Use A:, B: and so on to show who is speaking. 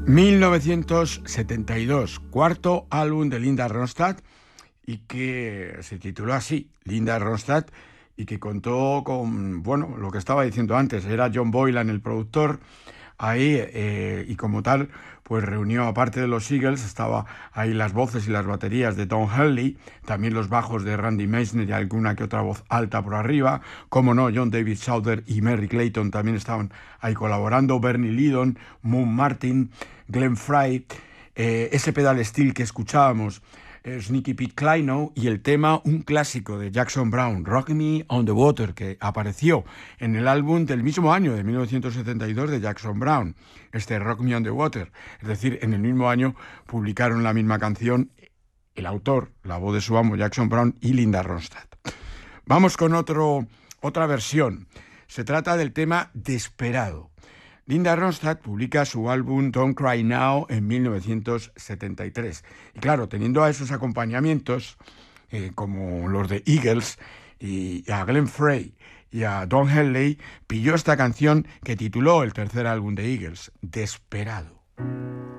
A: 1972, cuarto álbum de Linda Ronstadt, y que se tituló así, Linda Ronstadt, y que contó con, bueno, lo que estaba diciendo antes, era John Boylan el productor ahí, y como tal, pues reunió, aparte de los Eagles, estaba ahí las voces y las baterías de Don Henley, también los bajos de Randy Meisner y alguna que otra voz alta por arriba, como no, John David Souther y Merry Clayton también estaban ahí colaborando, Bernie Leadon, Moon Martin, Glenn Frey, ese pedal steel que escuchábamos, Sneaky Pete Kleinow, y el tema, un clásico de Jackson Browne, Rock Me on the Water, que apareció en el álbum del mismo año, de 1972, de Jackson Browne, Rock Me on the Water. Es decir, en el mismo año publicaron la misma canción el autor, la voz de su amo Jackson Browne, y Linda Ronstadt. Vamos con otra versión. Se trata del tema Desperado. Linda Ronstadt publica su álbum Don't Cry Now en 1973. Y claro, teniendo a esos acompañamientos, como los de Eagles, y a Glenn Frey y a Don Henley, pilló esta canción que tituló el tercer álbum de Eagles, Desperado.